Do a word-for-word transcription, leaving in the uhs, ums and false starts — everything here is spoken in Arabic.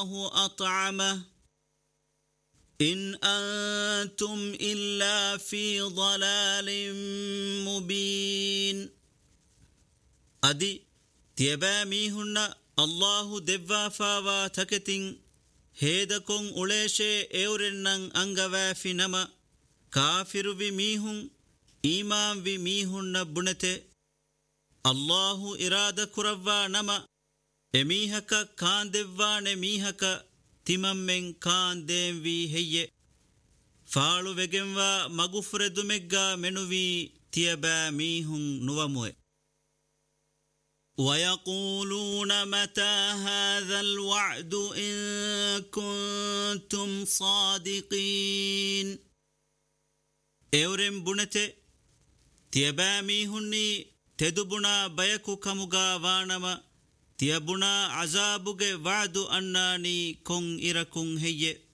الله أطعمه إن أنتم إلا في ضلال مبين أدي تيباميهن الله دبا فاوا تكتين هيدكم أوليشي اورنن أنغوافي نما كافر بميهن إيمان بميهن بنته الله إرادة كروا نما اميهك كان دبوان ميهك تممن كان دينوي هي فالو وگنوا مغفر دمگا منوي تيبا ميهن نواموه ويقولون متى هذا الوعد إن كنتم صادقين اورم بنته تيبا ميهني تدبنا بيكو كمغا وانما تيبنا عذابك وعد أناني كون إركون هي